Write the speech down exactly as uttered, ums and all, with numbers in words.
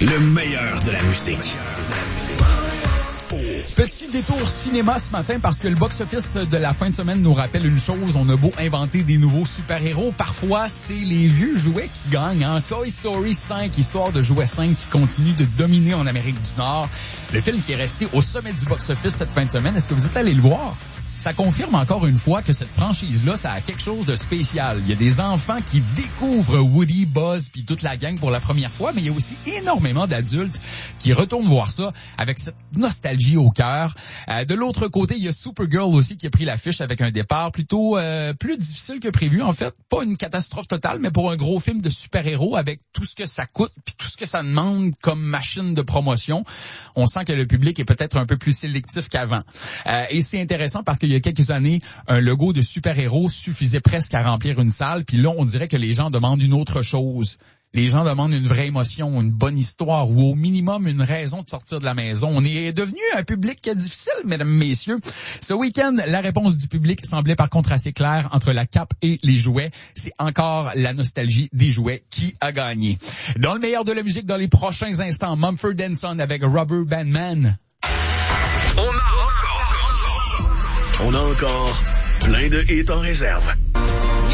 Le meilleur de la musique. Petit détour cinéma ce matin parce que le box-office de la fin de semaine nous rappelle une chose. On a beau inventer des nouveaux super-héros, parfois c'est les vieux jouets qui gagnent. Hein? Toy Story cinq, histoire de jouets cinq qui continue de dominer en Amérique du Nord. Le film qui est resté au sommet du box-office cette fin de semaine. Est-ce que vous êtes allé le voir? Ça confirme encore une fois que cette franchise-là, ça a quelque chose de spécial. Il y a des enfants qui découvrent Woody, Buzz puis toute la gang pour la première fois, mais il y a aussi énormément d'adultes qui retournent voir ça avec cette nostalgie au cœur. Euh, de l'autre côté, il y a Supergirl aussi qui a pris l'affiche avec un départ plutôt euh, plus difficile que prévu en fait. Pas une catastrophe totale, mais pour un gros film de super-héros avec tout ce que ça coûte puis tout ce que ça demande comme machine de promotion, on sent que le public est peut-être un peu plus sélectif qu'avant. Euh, et c'est intéressant parce qu'il y a quelques années, un logo de super-héros suffisait presque à remplir une salle, puis là, on dirait que les gens demandent une autre chose. Les gens demandent une vraie émotion, une bonne histoire ou au minimum une raison de sortir de la maison. On est devenu un public difficile, mesdames, messieurs. Ce week-end, la réponse du public semblait par contre assez claire entre la cape et les jouets. C'est encore la nostalgie des jouets qui a gagné. Dans le meilleur de la musique, dans les prochains instants, Mumford and Sons avec Rubber Band Man. On a encore... On a encore plein de hits en réserve.